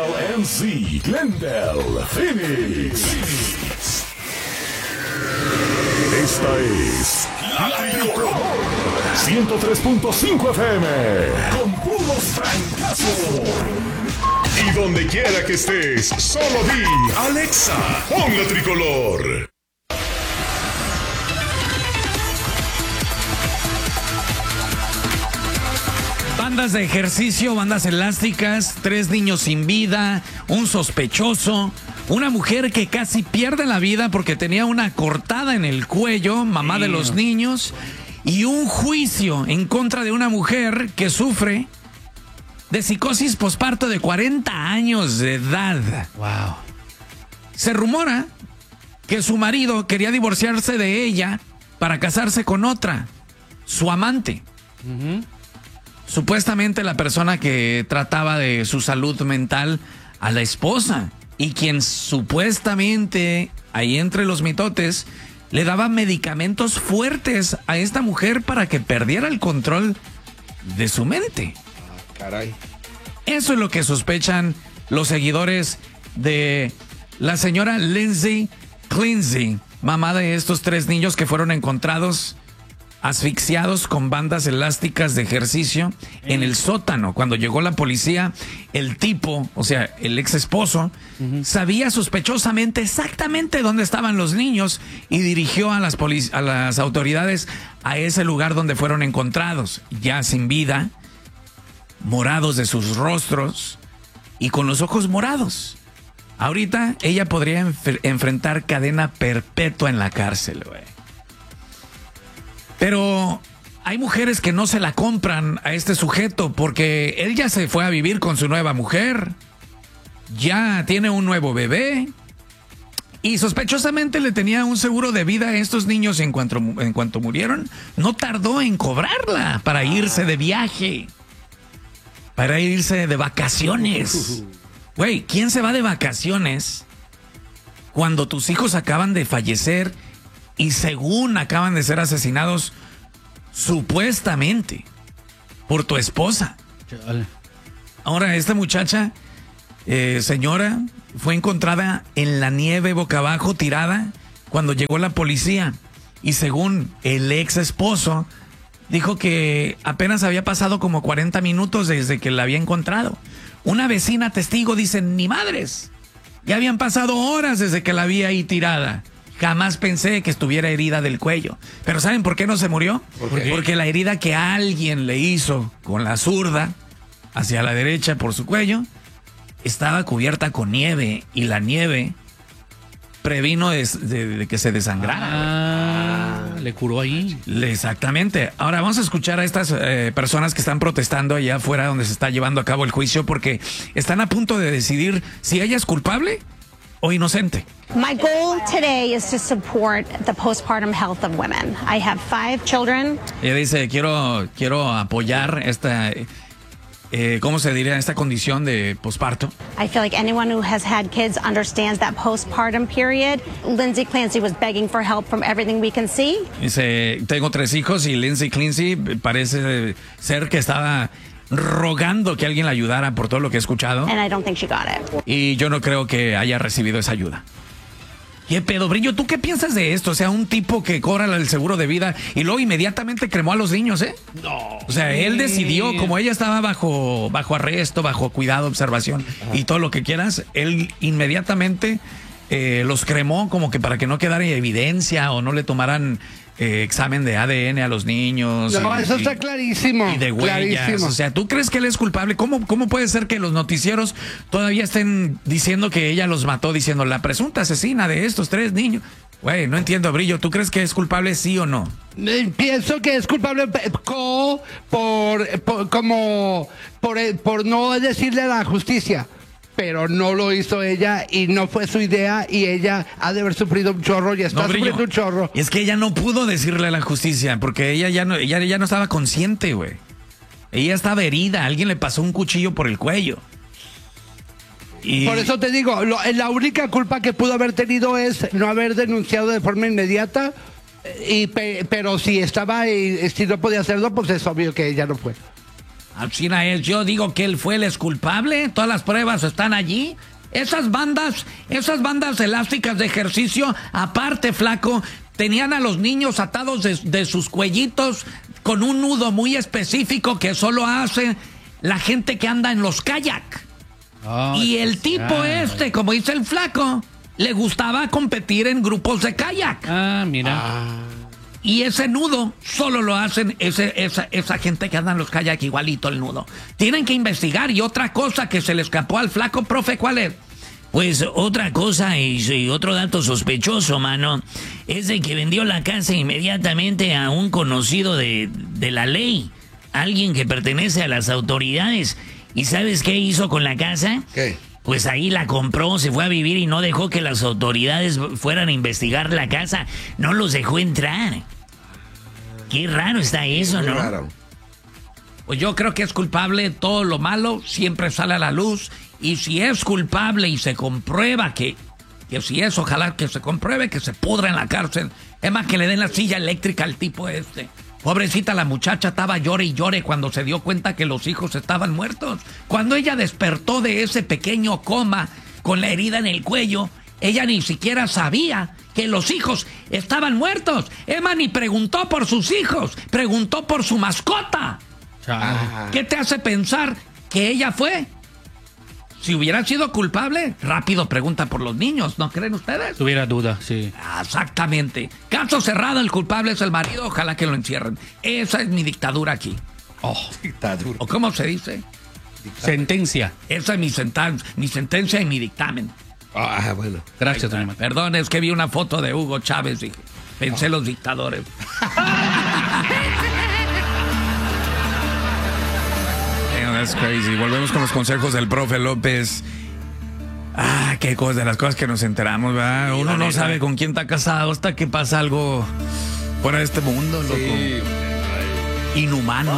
LNZ, Glendale, Phoenix. Esta es La Tricolor 103.5 FM con puros fracasos. Y donde quiera que estés, solo di Alexa, pon La Tricolor. Bandas de ejercicio, bandas elásticas, 3 niños sin vida, un sospechoso, una mujer que casi pierde la vida porque tenía una cortada en el cuello, mamá de los niños, y un juicio en contra de una mujer que sufre de psicosis posparto de 40 años de edad. Wow. Se rumora que su marido quería divorciarse de ella para casarse con otra, su amante. Supuestamente la persona que trataba de su salud mental a la esposa y quien supuestamente, ahí entre los mitotes, le daba medicamentos fuertes a esta mujer para que perdiera el control de su mente. Caray. Eso es lo que sospechan los seguidores de la señora Lindsay Clincy, mamá de estos 3 niños que fueron encontrados asfixiados con bandas elásticas de ejercicio en el sótano. Cuando llegó la policía, el tipo, o sea, el ex esposo, sabía sospechosamente exactamente dónde estaban los niños y dirigió a las autoridades a ese lugar donde fueron encontrados, ya sin vida, morados de sus rostros y con los ojos morados. Ahorita ella podría enfrentar cadena perpetua en la cárcel, güey. Pero hay mujeres que no se la compran a este sujeto porque él ya se fue a vivir con su nueva mujer, ya tiene un nuevo bebé y sospechosamente le tenía un seguro de vida a estos niños en cuanto murieron. No tardó en cobrarla para irse de viaje, para irse de vacaciones. Güey, ¿quién se va de vacaciones cuando tus hijos acaban de fallecer y según acaban de ser asesinados supuestamente por tu esposa? Ahora, esta muchacha, señora, fue encontrada en la nieve boca abajo, tirada, cuando llegó la policía. Y según el ex esposo, dijo que apenas había pasado como 40 minutos desde que la había encontrado. Una vecina testigo dice, ni madres, ya habían pasado horas desde que la vi ahí tirada. Jamás pensé que estuviera herida del cuello. Pero ¿saben por qué no se murió? ¿Por qué? Porque la herida que alguien le hizo con la zurda hacia la derecha por su cuello estaba cubierta con nieve y la nieve previno de que se desangrara. Le curó ahí. Exactamente. Ahora vamos a escuchar a estas personas que están protestando allá afuera donde se está llevando a cabo el juicio porque están a punto de decidir si ella es culpable o inocente. My goal today is to support the postpartum health of women. I have 5 children. Ella dice, quiero apoyar esta, ¿cómo se diría? Esta condición de posparto. I feel like anyone who has had kids understands that postpartum period. Lindsay Clancy was begging for help from everything we can see. Dice, tengo 3 hijos y Lindsay Clancy parece ser que estaba rogando que alguien la ayudara por todo lo que he escuchado. And I don't think she got it. Y yo no creo que haya recibido esa ayuda. ¿Qué pedo, Brillo? ¿Tú qué piensas de esto? O sea, un tipo que cobra el seguro de vida y luego inmediatamente cremó a los niños, ¿eh? No. O sea, él decidió, como ella estaba bajo arresto, bajo cuidado, observación y todo lo que quieras, él inmediatamente los cremó como que para que no quedara evidencia o no le tomaran examen de ADN a los niños. No, eso está clarísimo. Y de huellas. Clarísimo. O sea, ¿tú crees que él es culpable? ¿Cómo puede ser que los noticieros todavía estén diciendo que ella los mató, diciendo la presunta asesina de estos 3 niños? Güey, no entiendo, Brillo. ¿Tú crees que es culpable, sí o no? Pienso que es culpable por no decirle a la justicia. Pero no lo hizo ella y no fue su idea y ella ha de haber sufrido un chorro y está sufriendo un chorro. Es que ella no pudo decirle a la justicia porque ella ya no estaba consciente, güey. Ella estaba herida, alguien le pasó un cuchillo por el cuello. Y por eso te digo, la única culpa que pudo haber tenido es no haber denunciado de forma inmediata, pero si estaba y si no podía hacerlo, pues es obvio que ella no fue. Así es, yo digo que él fue el culpable, todas las pruebas están allí. Esas bandas elásticas de ejercicio, aparte, flaco, tenían a los niños atados de sus cuellitos con un nudo muy específico que solo hace la gente que anda en los kayak. Y el tipo como dice el flaco, le gustaba competir en grupos de kayak. Mira. Y ese nudo solo lo hacen esa gente que anda en los kayak, igualito el nudo. Tienen que investigar. Y otra cosa que se le escapó al flaco, profe, ¿cuál es? Pues otra cosa y otro dato sospechoso, mano, es de que vendió la casa inmediatamente a un conocido de la ley, alguien que pertenece a las autoridades. ¿Y sabes qué hizo con la casa? ¿Qué? Pues ahí la compró, se fue a vivir y no dejó que las autoridades fueran a investigar la casa. No los dejó entrar. Qué raro está eso, ¿no? Claro. Pues yo creo que es culpable. Todo lo malo siempre sale a la luz. Y si es culpable y se comprueba que si es, ojalá que se compruebe que se pudra en la cárcel. Es más, que le den la silla eléctrica al tipo este. Pobrecita, la muchacha estaba llore y llore cuando se dio cuenta que los hijos estaban muertos. Cuando ella despertó de ese pequeño coma con la herida en el cuello, ella ni siquiera sabía que los hijos estaban muertos. Emma ni preguntó por sus hijos, preguntó por su mascota. ¿Qué te hace pensar que ella fue? Si hubiera sido culpable, rápido pregunta por los niños, ¿no creen ustedes? Tuviera duda, sí. Exactamente. Caso cerrado, el culpable es el marido, ojalá que lo encierren. Esa es mi dictadura aquí. Dictadura. ¿O cómo se dice? Sentencia. Esa es mi sentencia y mi dictamen. Bueno. Gracias, doña Marta. Perdón, es que vi una foto de Hugo Chávez y pensé los dictadores. That's crazy. Volvemos con los consejos del profe López. Qué cosa, de las cosas que nos enteramos, ¿verdad? Uno no sabe con quién está casado hasta que pasa algo fuera de este mundo, loco. Inhumano.